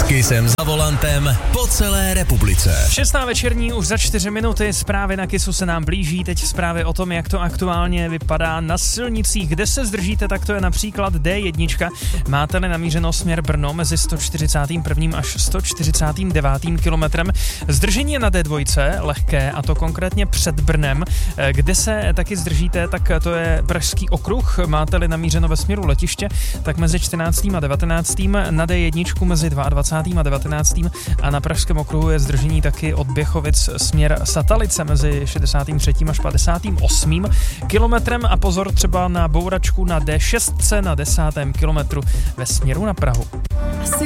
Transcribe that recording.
Kissem za volantem po celé republice. 6. večerní už za 4 minuty, zprávy na Kissu se nám blíží, teď zprávy o tom, jak to aktuálně vypadá na silnicích, kde se zdržíte, tak to je například D1. Máte-li namířeno směr Brno mezi 141. až 149. kilometrem. Zdržení je na D2, lehké, a to konkrétně před Brnem. Kde se taky zdržíte, tak to je Pražský okruh. Máte-li namířeno ve směru letiště, tak mezi 14. a 19. na D1 mezi 22. a 19. a na Pražském okruhu je zdržení taky od Běchovic směr Satalice mezi 63. až 58. kilometrem a pozor třeba na bouračku na D6 na 10. kilometru ve směru na Prahu.